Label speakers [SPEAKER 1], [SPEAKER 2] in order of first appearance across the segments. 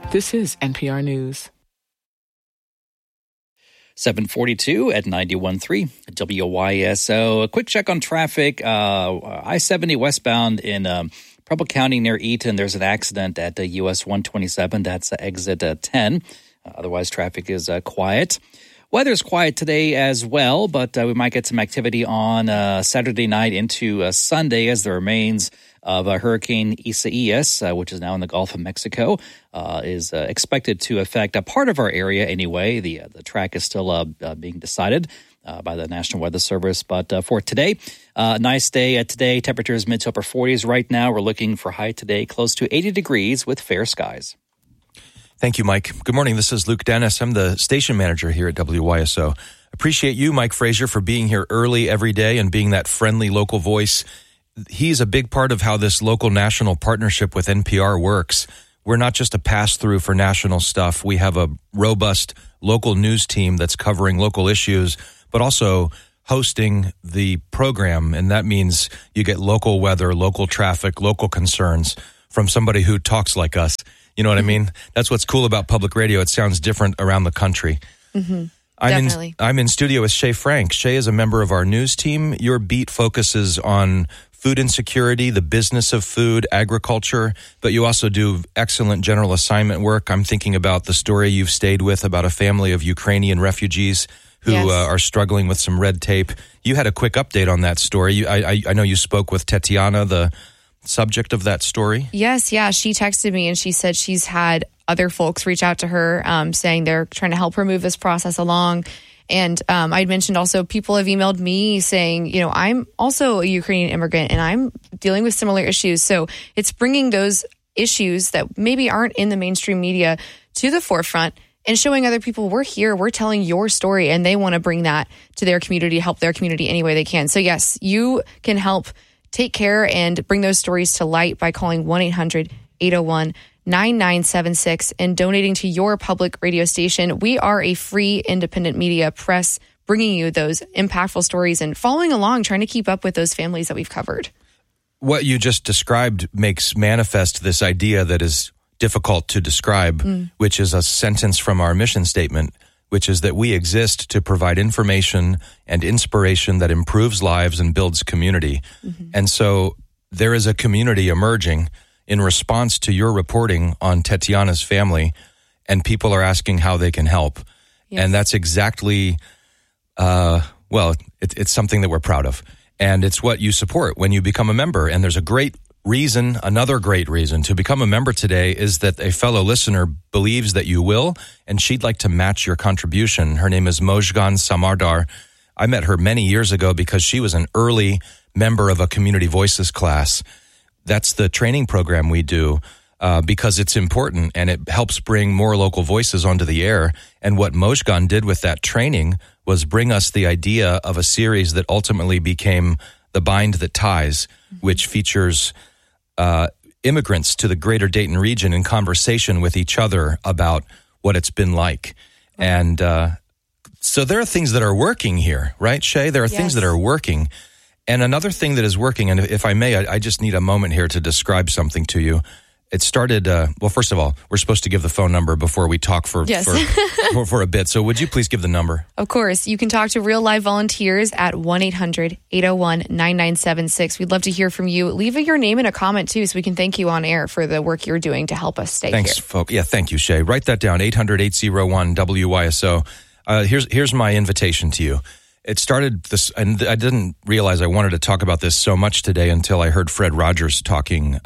[SPEAKER 1] This is NPR News.
[SPEAKER 2] 742 at 91.3 WYSO. A quick check on traffic. I-70 westbound in Preble County near Eaton. There's an accident at US 127. That's exit 10. Otherwise, traffic is quiet. Weather's quiet today as well, but we might get some activity on Saturday night into Sunday as the remains of Hurricane Isaias, which is now in the Gulf of Mexico, is expected to affect a part of our area anyway. The track is still being decided by the National Weather Service. But for today, nice day today. Temperatures mid to upper 40s right now. We're looking for high today, close to 80 degrees with fair skies.
[SPEAKER 3] Thank you, Mike. Good morning. This is Luke Dennis. I'm the station manager here at WYSO. Appreciate you, Mike Frazier, for being here early every day and being that friendly local voice. He's a big part of how this local national partnership with NPR works. We're not just a pass-through for national stuff. We have a robust local news team that's covering local issues, but also hosting the program. And that means you get local weather, local traffic, local concerns from somebody who talks like us. You know what I mean? That's what's cool about public radio. It sounds different around the country.
[SPEAKER 4] Mm-hmm.
[SPEAKER 3] I'm in studio with Shay Frank. Shay is a member of our news team. Your beat focuses on food insecurity, the business of food, agriculture, but you also do excellent general assignment work. I'm thinking about the story you've stayed with about a family of Ukrainian refugees who are struggling with some red tape. You had a quick update on that story. I know you spoke with Tetiana, the subject of that story.
[SPEAKER 4] Yes, yeah. She texted me and she said she's had other folks reach out to her saying they're trying to help her move this process along. And I'd mentioned also people have emailed me saying, you know, I'm also a Ukrainian immigrant and I'm dealing with similar issues. So it's bringing those issues that maybe aren't in the mainstream media to the forefront and showing other people we're here, we're telling your story, and they want to bring that to their community, help their community any way they can. So yes, you can help take care and bring those stories to light by calling 1-800-801-9976 and donating to your public radio station. We are a free independent media press bringing you those impactful stories and following along, trying to keep up with those families that we've covered.
[SPEAKER 3] What you just described makes manifest this idea that is difficult to describe, which is a sentence from our mission statement, which is that we exist to provide information and inspiration that improves lives and builds community. Mm-hmm. And so there is a community emerging in response to your reporting on Tetiana's family, and people are asking how they can help. Yes. And that's exactly, it's something that we're proud of. And it's what you support when you become a member. And there's another great reason to become a member today is that a fellow listener believes that you will, and she'd like to match your contribution. Her name is Mojgan Samardar. I met her many years ago because she was an early member of a Community Voices class. That's the training program we do because it's important and it helps bring more local voices onto the air. And what Mojgan did with that training was bring us the idea of a series that ultimately became The Bind That Ties, which features immigrants to the greater Dayton region in conversation with each other about what it's been like. And so there are things that are working here, right, Shay? There are things that are working. And another thing that is working, and if I may, I just need a moment here to describe something to you. It started, first of all, we're supposed to give the phone number before we talk for a bit. So would you please give the number?
[SPEAKER 4] Of course. You can talk to real live volunteers at 1-800-801-9976. We'd love to hear from you. Leave your name and a comment, too, so we can thank you on air for the work you're doing to help us stay here.
[SPEAKER 3] Thanks, folks. Yeah, thank you, Shay. Write that down, 800-801-WYSO. Here's my invitation to you. It started this, and I didn't realize I wanted to talk about this so much today until I heard Fred Rogers talking.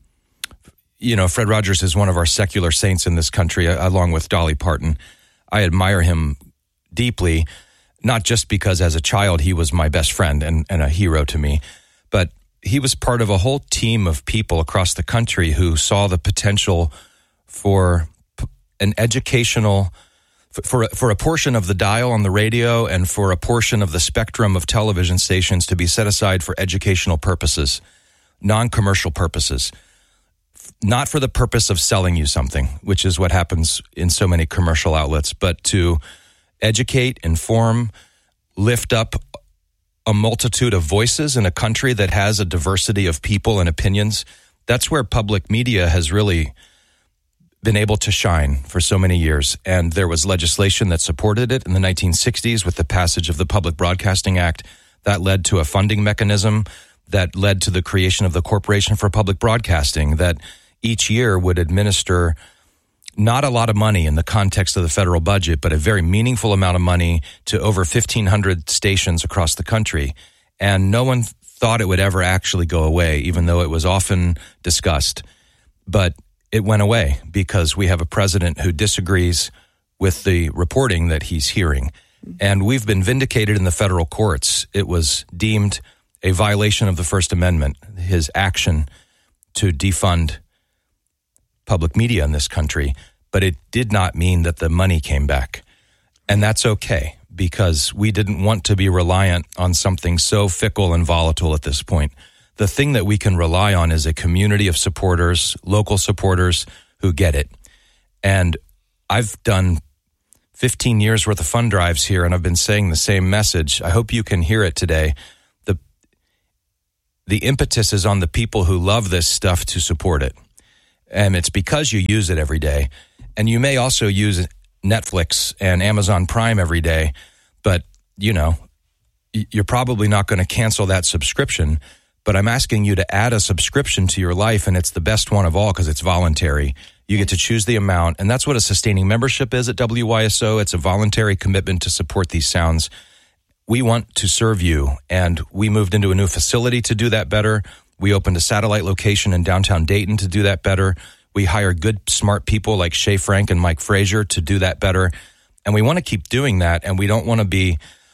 [SPEAKER 3] Fred Rogers is one of our secular saints in this country, along with Dolly Parton. I admire him deeply, not just because as a child he was my best friend and a hero to me, but he was part of a whole team of people across the country who saw the potential for an educational, for a portion of the dial on the radio and for a portion of the spectrum of television stations to be set aside for educational purposes, non-commercial purposes. Not for the purpose of selling you something, which is what happens in so many commercial outlets, but to educate, inform, lift up a multitude of voices in a country that has a diversity of people and opinions. That's where public media has really been able to shine for so many years. And there was legislation that supported it in the 1960s with the passage of the Public Broadcasting Act. That led to a funding mechanism that led to the creation of the Corporation for Public Broadcasting that each year would administer not a lot of money in the context of the federal budget, but a very meaningful amount of money to over 1,500 stations across the country. And no one thought it would ever actually go away, even though it was often discussed. But it went away because we have a president who disagrees with the reporting that he's hearing. And we've been vindicated in the federal courts. It was deemed a violation of the First Amendment, his action to defund public media in this country, but it did not mean that the money came back. And that's okay, because we didn't want to be reliant on something so fickle and volatile at this point. The thing that we can rely on is a community of supporters, local supporters who get it. And I've done 15 years worth of fund drives here, and I've been saying the same message. I hope you can hear it today. The impetus is on the people who love this stuff to support it. And it's because you use it every day. And you may also use Netflix and Amazon Prime every day, but, you're probably not going to cancel that subscription. But I'm asking you to add a subscription to your life, and it's the best one of all because it's voluntary. You get to choose the amount, and that's what a sustaining membership is at WYSO. It's a voluntary commitment to support these sounds. We want to serve you, and we moved into a new facility to do that better. We opened a satellite location in downtown Dayton to do that better. We hire good, smart people like Shay Frank and Mike Frazier to do that better. And we want to keep doing that, and we don't want to be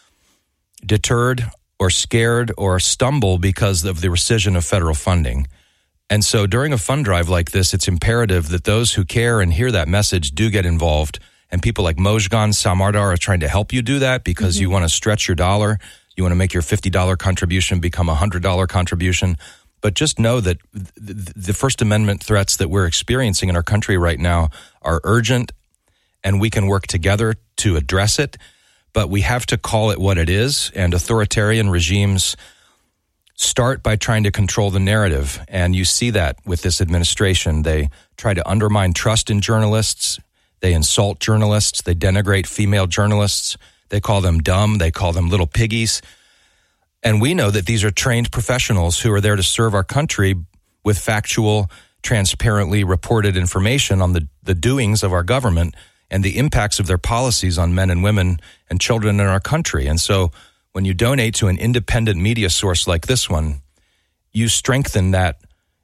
[SPEAKER 3] deterred or scared or stumble because of the rescission of federal funding. And so during a fund drive like this, it's imperative that those who care and hear that message do get involved. And people like Mojgan Samardar are trying to help you do that because you want to stretch your dollar. You want to make your $50 contribution become a $100 contribution. But just know that the First Amendment threats that we're experiencing in our country right now are urgent, and we can work together to address it. But we have to call it what it is, and authoritarian regimes start by trying to control the narrative. And you see that with this administration. They try to undermine trust in journalists. They insult journalists. They denigrate female journalists. They call them dumb. They call them little piggies. And we know that these are trained professionals who are there to serve our country with factual, transparently reported information on the doings of our government and the impacts of their policies on men and women and children in our country. And so when you donate to an independent media source like this one, you strengthen that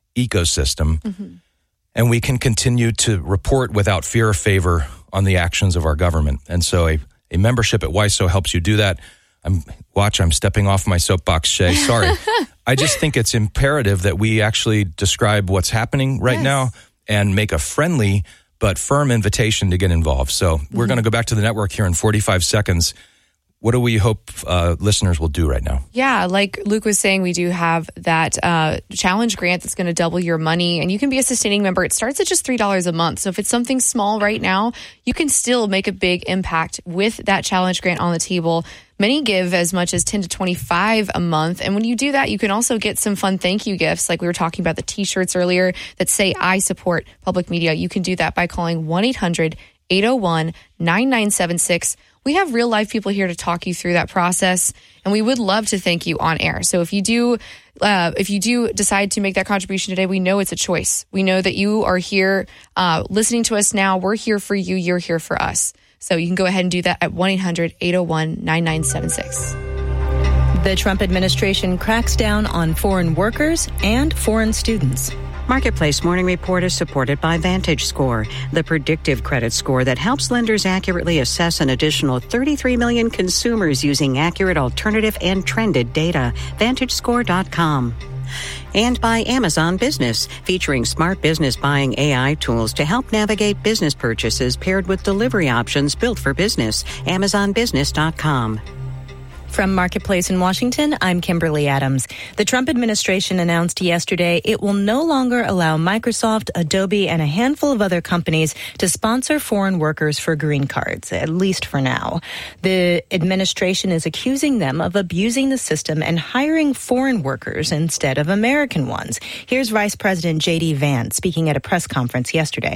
[SPEAKER 3] ecosystem, and we can continue to report without fear or favor on the actions of our government. And so a membership at WYSO helps you do that. I'm stepping off my soapbox, Shay. Sorry. I just think it's imperative that we actually describe what's happening right now and make a friendly but firm invitation to get involved. So we're going to go back to the network here in 45 seconds. What do we hope listeners will do right now?
[SPEAKER 4] Yeah, like Luke was saying, we do have that challenge grant that's going to double your money, and you can be a sustaining member. It starts at just $3 a month. So if it's something small right now, you can still make a big impact with that challenge grant on the table. Many give as much as $10 to $25 a month. And when you do that, you can also get some fun thank you gifts. Like we were talking about the T-shirts earlier that say, I support public media. You can do that by calling 1-800-801-9976. We have real life people here to talk you through that process, and we would love to thank you on air. So if you do decide to make that contribution today, we know it's a choice. We know that you are here listening to us now. We're here for you. You're here for us. So you can go ahead and do that at 1-800-801-9976.
[SPEAKER 5] The Trump administration cracks down on foreign workers and foreign students.
[SPEAKER 6] Marketplace Morning Report is supported by VantageScore, the predictive credit score that helps lenders accurately assess an additional 33 million consumers using accurate alternative and trended data. VantageScore.com. And by Amazon Business, featuring smart business buying AI tools to help navigate business purchases paired with delivery options built for business. AmazonBusiness.com.
[SPEAKER 5] From Marketplace in Washington, I'm Kimberly Adams. The Trump administration announced yesterday it will no longer allow Microsoft, Adobe, and a handful of other companies to sponsor foreign workers for green cards, at least for now. The administration is accusing them of abusing the system and hiring foreign workers instead of American ones. Here's Vice President J.D. Vance speaking at a press conference yesterday.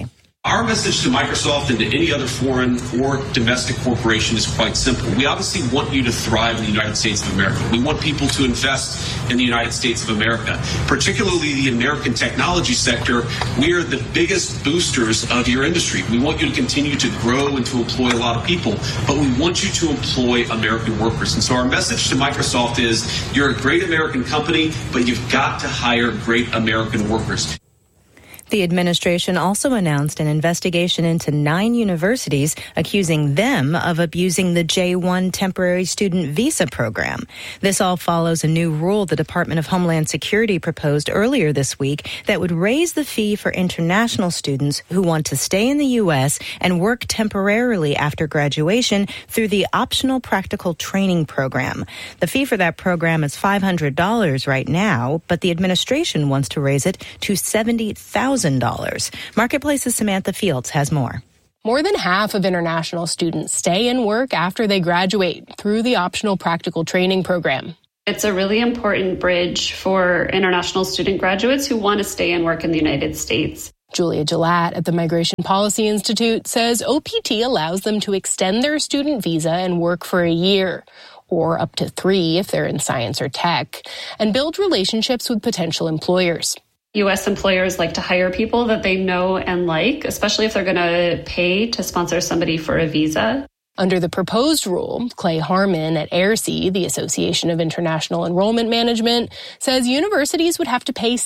[SPEAKER 7] Our message to Microsoft and to any other foreign or domestic corporation is quite simple. We obviously want you to thrive in the United States of America. We want people to invest in the United States of America, particularly the American technology sector. We are the biggest boosters of your industry. We want you to continue to grow and to employ a lot of people, but we want you to employ American workers. And so our message to Microsoft is you're a great American company, but you've got to hire great American workers.
[SPEAKER 5] The administration also announced an investigation into 9 universities accusing them of abusing the J-1 temporary student visa program. This all follows a new rule the Department of Homeland Security proposed earlier this week that would raise the fee for international students who want to stay in the U.S. and work temporarily after graduation through the optional practical training program. The fee for that program is $500 right now, but the administration wants to raise it to $70,000. Marketplace's Samantha Fields has more.
[SPEAKER 8] More than half of international students stay and work after they graduate through the optional practical training program.
[SPEAKER 9] It's a really important bridge for international student graduates who want to stay and work in the United States.
[SPEAKER 8] Julia Gillette at the Migration Policy Institute says OPT allows them to extend their student visa and work for a year, or up to 3 if they're in science or tech, and build relationships with potential employers.
[SPEAKER 9] U.S. employers like to hire people that they know and like, especially if they're going to pay to sponsor somebody for a visa.
[SPEAKER 8] Under the proposed rule, Clay Harmon at AIRC, the Association of International Enrollment Management, says universities would have to pay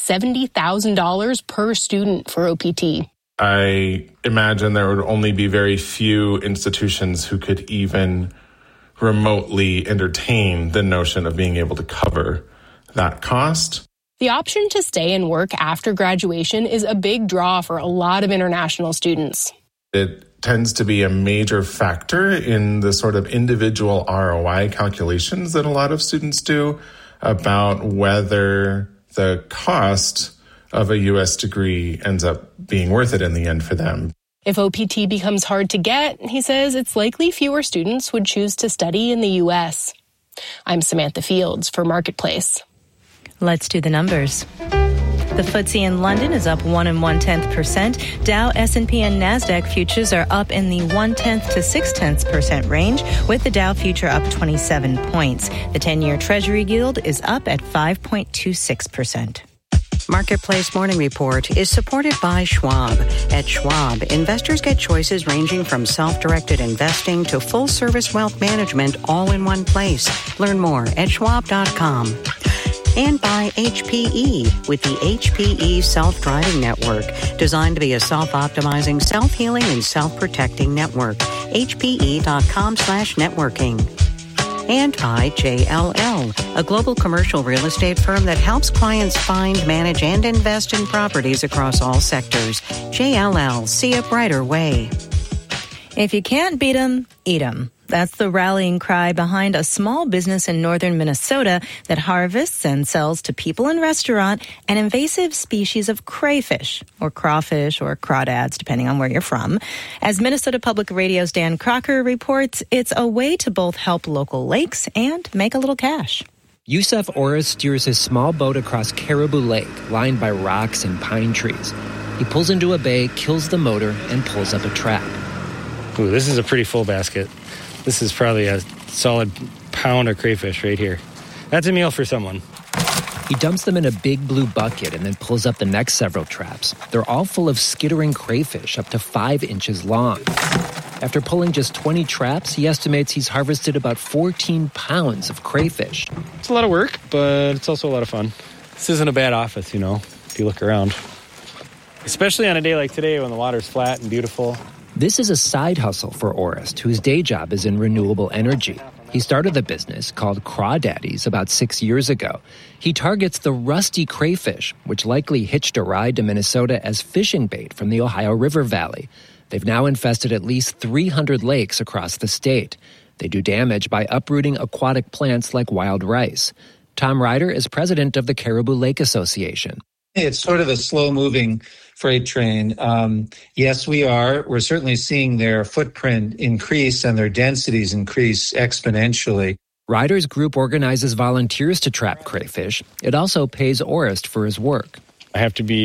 [SPEAKER 8] $70,000 per student for OPT.
[SPEAKER 10] I imagine there would only be very few institutions who could even remotely entertain the notion of being able to cover that cost.
[SPEAKER 8] The option to stay and work after graduation is a big draw for a lot of international students.
[SPEAKER 10] It tends to be a major factor in the sort of individual ROI calculations that a lot of students do about whether the cost of a U.S. degree ends up being worth it in the end for them.
[SPEAKER 8] If OPT becomes hard to get, he says it's likely fewer students would choose to study in the U.S. I'm Samantha Fields for Marketplace.
[SPEAKER 5] Let's do the numbers. The FTSE in London is up 1 1/10%. Dow, S&P, and NASDAQ futures are up in the 0.1 to 0.6% range, with the Dow future up 27 points. The 10-year Treasury yield is up at 5.26%.
[SPEAKER 6] Marketplace Morning Report is supported by Schwab. At Schwab, investors get choices ranging from self-directed investing to full-service wealth management all in one place. Learn more at schwab.com. And by HPE with the HPE Self-Driving Network, designed to be a self-optimizing, self-healing, and self-protecting network. HPE.com/networking. And by JLL, a global commercial real estate firm that helps clients find, manage, and invest in properties across all sectors. JLL, see a brighter way.
[SPEAKER 5] If you can't beat 'em, eat 'em. That's the rallying cry behind a small business in northern Minnesota that harvests and sells to people in restaurant an invasive species of crayfish, or crawfish, or crawdads, depending on where you're from. As Minnesota Public Radio's Dan Crocker reports, it's a way to both help local lakes and make a little cash.
[SPEAKER 11] Yusef Orris steers his small boat across Caribou Lake, lined by rocks and pine trees. He pulls into a bay, kills the motor, and pulls up a trap.
[SPEAKER 12] Ooh, this is a pretty full basket. This is probably a solid pound of crayfish right here. That's a meal for someone.
[SPEAKER 11] He dumps them in a big blue bucket and then pulls up the next several traps. They're all full of skittering crayfish up to 5 inches long. After pulling just 20 traps, he estimates he's harvested about 14 pounds of crayfish.
[SPEAKER 12] It's a lot of work, but it's also a lot of fun. This isn't a bad office, you know, if you look around. Especially on a day like today when the water's flat and beautiful.
[SPEAKER 11] This is a side hustle for Orist, whose day job is in renewable energy. He started the business called Crawdaddies about 6 years ago. He targets the rusty crayfish, which likely hitched a ride to Minnesota as fishing bait from the Ohio River Valley. They've now infested at least 300 lakes across the state. They do damage by uprooting aquatic plants like wild rice. Tom Ryder is president of the Caribou Lake Association.
[SPEAKER 13] It's sort of a slow-moving freight train. Yes, we're certainly seeing their footprint increase and their densities increase exponentially.
[SPEAKER 11] Ryder's group organizes volunteers to trap crayfish. It also pays Orist for his work.
[SPEAKER 12] I have to be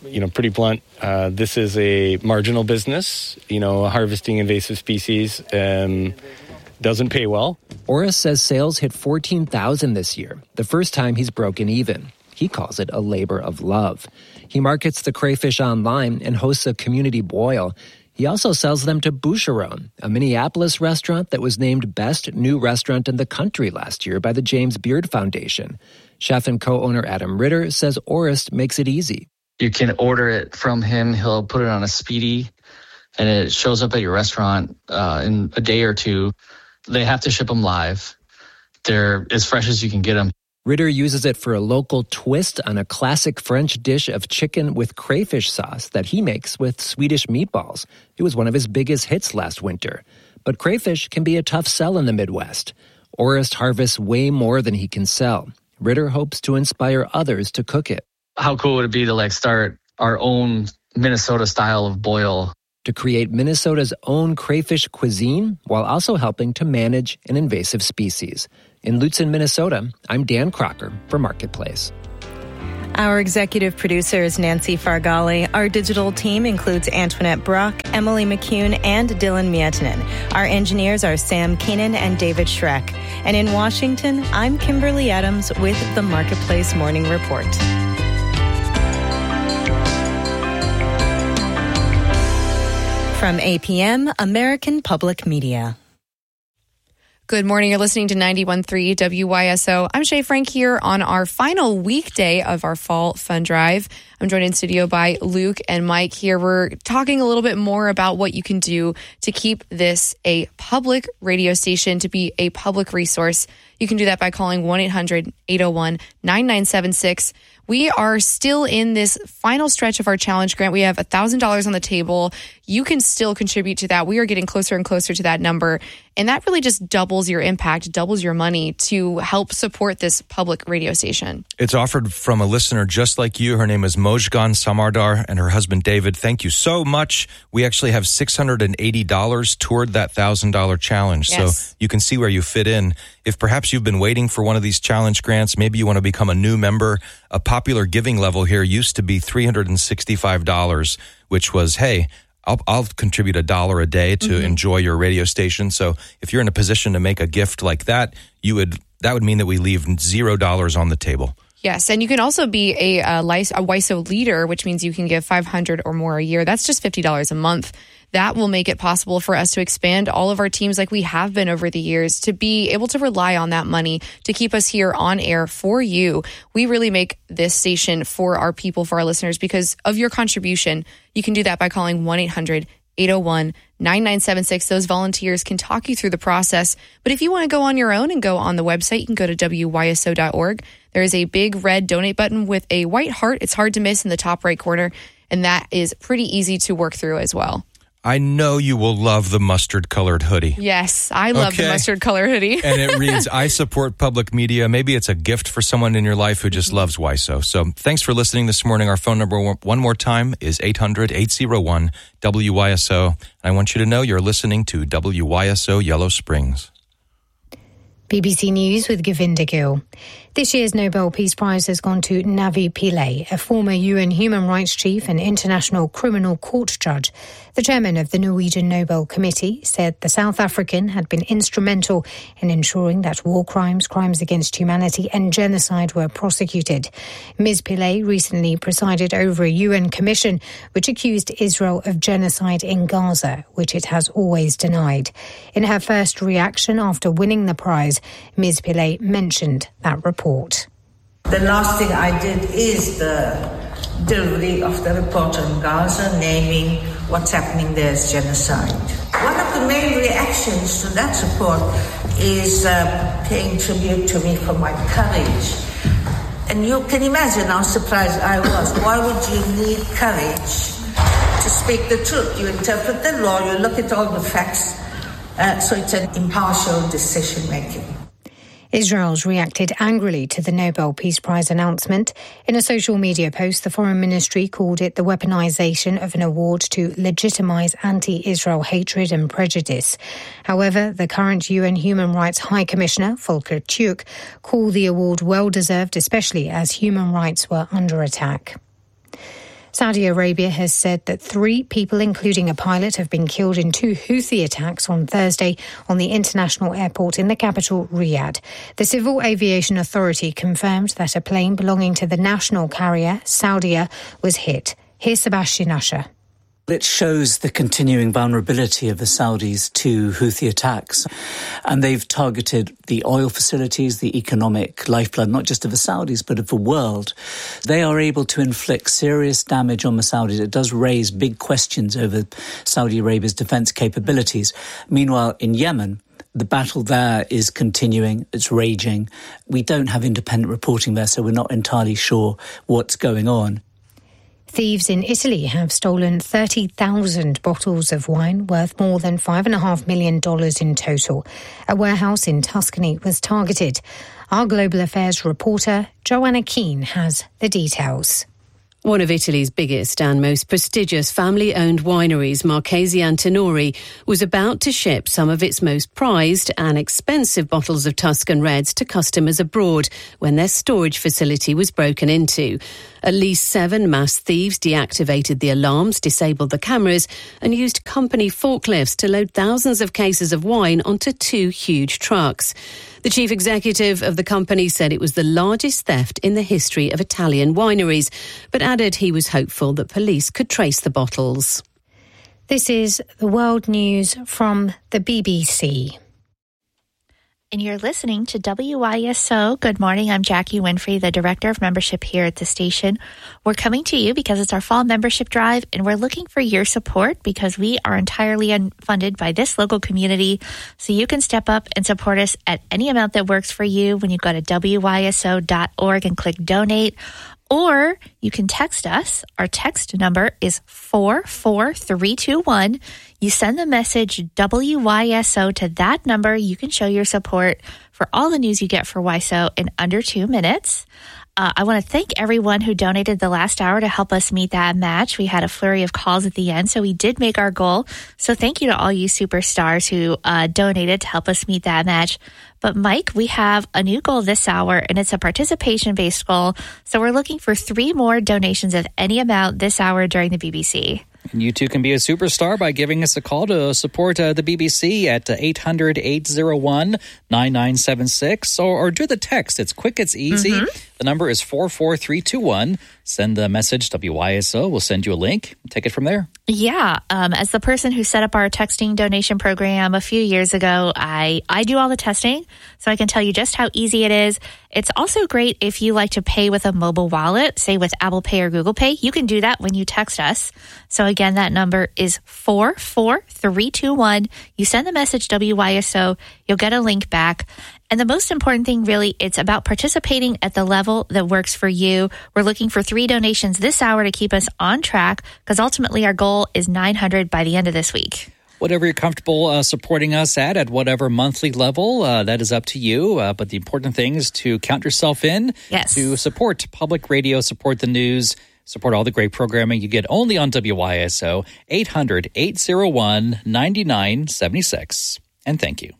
[SPEAKER 12] pretty blunt. This is a marginal business. Harvesting invasive species doesn't pay well.
[SPEAKER 11] Orris says sales hit 14,000 this year, the first time he's broken even. He calls it a labor of love. He markets the crayfish online and hosts a community boil. He also sells them to Boucheron, a Minneapolis restaurant that was named Best New Restaurant in the Country last year by the James Beard Foundation. Chef and co-owner Adam Ritter says Orist makes it easy.
[SPEAKER 14] You can order it from him. He'll put it on a speedy, and it shows up at your restaurant in a day or two. They have to ship them live. They're as fresh as you can get them.
[SPEAKER 11] Ritter uses it for a local twist on a classic French dish of chicken with crayfish sauce that he makes with Swedish meatballs. It was one of his biggest hits last winter. But crayfish can be a tough sell in the Midwest. Orist harvests way more than he can sell. Ritter hopes to inspire others to cook it.
[SPEAKER 14] How cool would it be to start our own Minnesota style of boil?
[SPEAKER 11] To create Minnesota's own crayfish cuisine while also helping to manage an invasive species. In Lutzen, Minnesota, I'm Dan Crocker for Marketplace.
[SPEAKER 5] Our executive producer is Nancy Fargali. Our digital team includes Antoinette Brock, Emily McCune, and Dylan Mietinen. Our engineers are Sam Keenan and David Schreck. And in Washington, I'm Kimberly Adams with the Marketplace Morning Report. From APM, American Public Media.
[SPEAKER 4] Good morning. You're listening to 91.3 WYSO. I'm Shay Frank here on our final weekday of our Fall Fun Drive. I'm joined in studio by Luke and Mike here. We're talking a little bit more about what you can do to keep this a public radio station, to be a public resource. You can do that by calling 1-800-801-9976. We are still in this final stretch of our challenge grant. We have $1,000 on the table. You can still contribute to that. We are getting closer and closer to that number. And that really just doubles your impact, doubles your money to help support this public radio station.
[SPEAKER 3] It's offered from a listener just like you. Her name is Mojgan Samardar and her husband David. Thank you so much. We actually have $680 toward that $1,000 challenge.
[SPEAKER 4] Yes.
[SPEAKER 3] So you can see where you fit in. If perhaps you've been waiting for one of these challenge grants, maybe you want to become a new member. A popular giving level here used to be $365, which was, hey, I'll contribute $1 a day to enjoy your radio station. So if you're in a position to make a gift like that, that would mean that we leave $0 on the table.
[SPEAKER 4] Yes, and you can also be a WYSO leader, which means you can give $500 or more a year. That's just $50 a month. That will make it possible for us to expand all of our teams like we have been over the years, to be able to rely on that money to keep us here on air for you. We really make this station for our people, for our listeners, because of your contribution. You can do that by calling 1-800-801-9976. Those volunteers can talk you through the process. But if you want to go on your own and go on the website, you can go to WYSO.org. There is a big red donate button with a white heart. It's hard to miss in the top right corner. And that is pretty easy to work through as well.
[SPEAKER 3] I know you will love the mustard-colored hoodie.
[SPEAKER 4] Yes, I love the mustard-colored hoodie.
[SPEAKER 3] And it reads, I support public media. Maybe it's a gift for someone in your life who just loves WYSO. So thanks for listening this morning. Our phone number, one more time, is 800-801-WYSO. I want you to know you're listening to WYSO Yellow Springs.
[SPEAKER 15] BBC News with Govinda Gill. This year's Nobel Peace Prize has gone to Navi Pillay, a former UN human rights chief and international criminal court judge. The chairman of the Norwegian Nobel Committee said the South African had been instrumental in ensuring that war crimes, crimes against humanity and genocide were prosecuted. Ms. Pillay recently presided over a UN commission which accused Israel of genocide in Gaza, which it has always denied. In her first reaction after winning the prize, Ms. Pillay mentioned that report.
[SPEAKER 16] The last thing I did is the delivery of the report on Gaza, naming what's happening there as genocide. One of the main reactions to that report is paying tribute to me for my courage. And you can imagine how surprised I was. Why would you need courage to speak the truth? You interpret the law, you look at all the facts, so it's an impartial decision-making.
[SPEAKER 15] Israel's reacted angrily to the Nobel Peace Prize announcement. In a social media post, the Foreign Ministry called it the weaponization of an award to legitimize anti-Israel hatred and prejudice. However, the current UN Human Rights High Commissioner, Volker Turk, called the award well-deserved, especially as human rights were under attack. Saudi Arabia has said that 3 people, including a pilot, have been killed in 2 Houthi attacks on Thursday on the international airport in the capital, Riyadh. The Civil Aviation Authority confirmed that a plane belonging to the national carrier, Saudia, was hit. Here's Sebastian Usher.
[SPEAKER 17] It shows the continuing vulnerability of the Saudis to Houthi attacks. And they've targeted the oil facilities, the economic lifeblood, not just of the Saudis, but of the world. They are able to inflict serious damage on the Saudis. It does raise big questions over Saudi Arabia's defense capabilities. Meanwhile, in Yemen, the battle there is continuing, it's raging. We don't have independent reporting there, so we're not entirely sure what's going on.
[SPEAKER 15] Thieves in Italy have stolen 30,000 bottles of wine worth more than $5.5 million in total. A warehouse in Tuscany was targeted. Our Global Affairs reporter, Joanna Keane, has the details.
[SPEAKER 18] One of Italy's biggest and most prestigious family-owned wineries, Marchesi Antinori, was about to ship some of its most prized and expensive bottles of Tuscan Reds to customers abroad when their storage facility was broken into. At least 7 mass thieves deactivated the alarms, disabled the cameras, and used company forklifts to load thousands of cases of wine onto 2 huge trucks. The chief executive of the company said it was the largest theft in the history of Italian wineries, but added he was hopeful that police could trace the bottles.
[SPEAKER 15] This is the world news from the BBC.
[SPEAKER 19] And you're listening to WYSO. Good morning. I'm Jackie Winfrey, the Director of Membership here at the station. We're coming to you because it's our fall membership drive, and we're looking for your support because we are entirely funded by this local community. So you can step up and support us at any amount that works for you when you go to WYSO.org and click donate. Or you can text us. Our text number is 44321. You send the message WYSO to that number. You can show your support for all the news you get for YSO in under 2 minutes. I want to thank everyone who donated the last hour to help us meet that match. We had a flurry of calls at the end, so we did make our goal. So thank you to all you superstars who donated to help us meet that match. But Mike, we have a new goal this hour, and it's a participation-based goal. So we're looking for 3 more donations of any amount this hour during the BBC.
[SPEAKER 2] And you too can be a superstar by giving us a call to support the BBC at 800-801-9976 or do the text. It's quick, it's easy. The number is 44321. Send the message WYSO. We'll send you a link. Take it from there.
[SPEAKER 19] Yeah. As the person who set up our texting donation program a few years ago, I do all the testing, so I can tell you just how easy it is. It's also great if you like to pay with a mobile wallet, say with Apple Pay or Google Pay. You can do that when you text us. So again, that number is 44321. You send the message WYSO, you'll get a link back. And the most important thing, really, it's about participating at the level that works for you. We're looking for 3 donations this hour to keep us on track, because ultimately our goal is 900 by the end of this week.
[SPEAKER 2] Whatever you're comfortable supporting us at whatever monthly level, that is up to you. But the important thing is to count yourself in, to support public radio, support the news, support all the great programming you get only on WYSO, 800-801-9976. And thank you.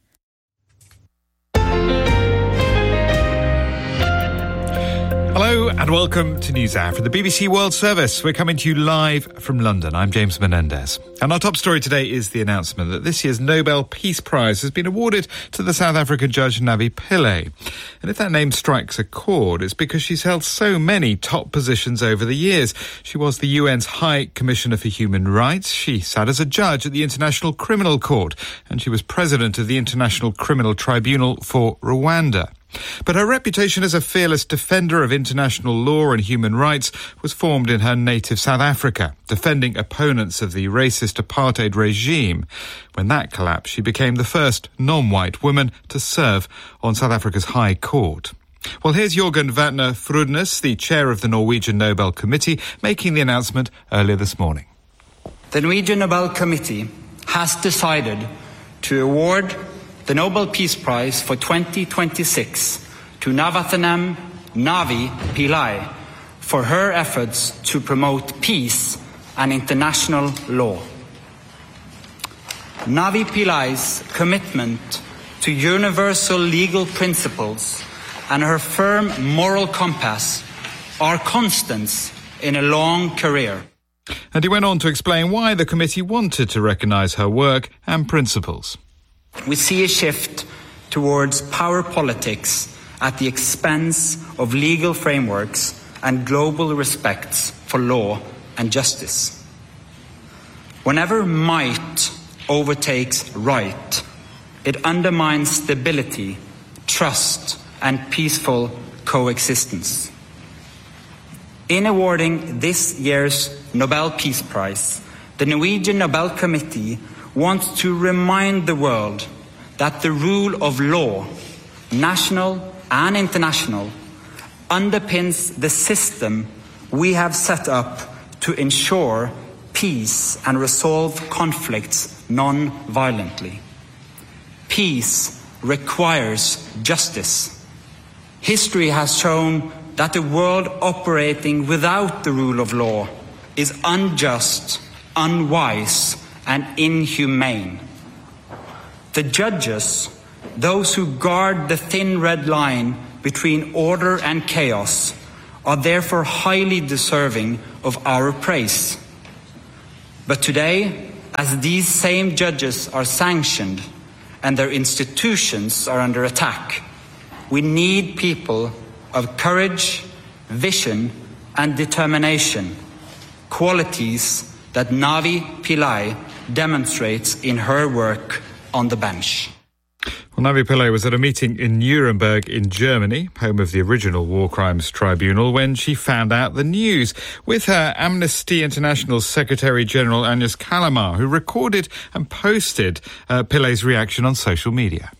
[SPEAKER 20] Hello and welcome to NewsHour for the BBC World Service. We're coming to you live from London. I'm James Menendez. And our top story today is the announcement that this year's Nobel Peace Prize has been awarded to the South African judge Navi Pillay. And if that name strikes a chord, it's because she's held so many top positions over the years. She was the UN's High Commissioner for Human Rights. She sat as a judge at the International Criminal Court, and she was president of the International Criminal Tribunal for Rwanda. But her reputation as a fearless defender of international law and human rights was formed in her native South Africa, defending opponents of the racist apartheid regime. When that collapsed, she became the first non-white woman to serve on South Africa's High Court. Well, here's Jørgen Vatne Frudnes, the chair of the Norwegian Nobel Committee, making the announcement earlier this morning.
[SPEAKER 21] The Norwegian Nobel Committee has decided to award the Nobel Peace Prize for 2026 to Navathanam Navi Pillay for her efforts to promote peace and international law. Navi Pillay's commitment to universal legal principles and her firm moral compass are constants in a long career.
[SPEAKER 20] And he went on to explain why the committee wanted to recognise her work and principles.
[SPEAKER 21] We see a shift towards power politics at the expense of legal frameworks and global respects for law and justice. Whenever might overtakes right, it undermines stability, trust, and peaceful coexistence. In awarding this year's Nobel Peace Prize, the Norwegian Nobel Committee wants to remind the world that the rule of law, national and international, underpins the system we have set up to ensure peace and resolve conflicts non-violently. Peace requires justice. History has shown that a world operating without the rule of law is unjust, unwise, and inhumane. The judges, those who guard the thin red line between order and chaos, are therefore highly deserving of our praise. But today, as these same judges are sanctioned and their institutions are under attack, we need people of courage, vision, and determination, qualities that Navi Pillay demonstrates in her work on the bench.
[SPEAKER 20] Well, Navi Pillay was at a meeting in Nuremberg in Germany, home of the original War Crimes Tribunal, when she found out the news. With her, Amnesty International Secretary-General Agnes Callamard, who recorded and posted Pillay's reaction on social media.